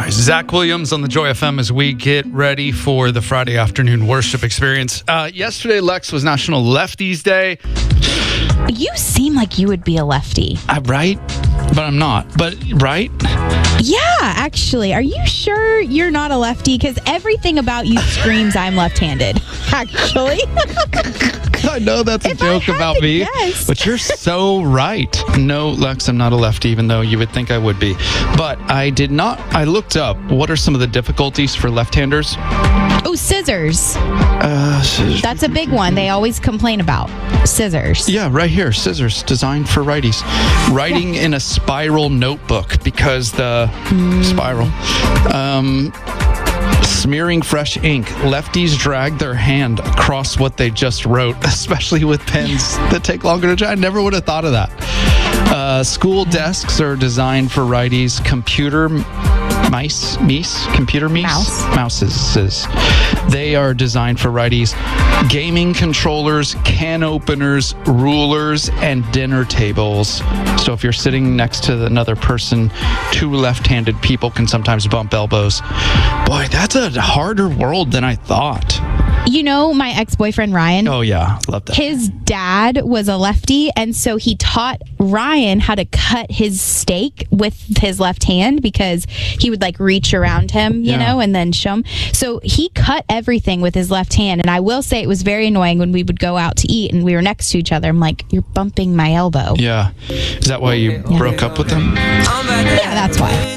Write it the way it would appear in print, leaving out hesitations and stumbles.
right, Zach Williams on the Joy FM as we get ready for the Friday afternoon worship experience. Yesterday, Lex, was National Lefties Day. You seem like you would be a lefty. Right? But I'm not. But, right? Yeah, actually. Are you sure you're not a lefty? Because everything about you screams I'm left-handed, actually. I know that's a joke about me, but you're so right. No, Lex, I'm not a lefty, even though you would think I would be. But I did not. I looked up what are some of the difficulties for left-handers. Oh, scissors. That's a big one. They always complain about scissors. Yeah, right here. Scissors designed for righties. Writing in a spiral notebook because the spiral. Smearing fresh ink. Lefties drag their hand across what they just wrote, especially with pens that take longer to dry. I never would have thought of that. School desks are designed for righties. Mouses. They are designed for righties. Gaming controllers, can openers, rulers, and dinner tables. So if you're sitting next to another person, two left-handed people can sometimes bump elbows. Boy, that's a harder world than I thought. You know, my ex-boyfriend, Ryan. Oh, yeah. Love that. His dad was a lefty, and so he taught Ryan how to cut his steak with his left hand because he would, like, reach around him, you know, and then show him. So he cut everything with his left hand, and I will say it was very annoying when we would go out to eat and we were next to each other. I'm like, you're bumping my elbow. Yeah. Is that why you broke up with him? Yeah, that's why.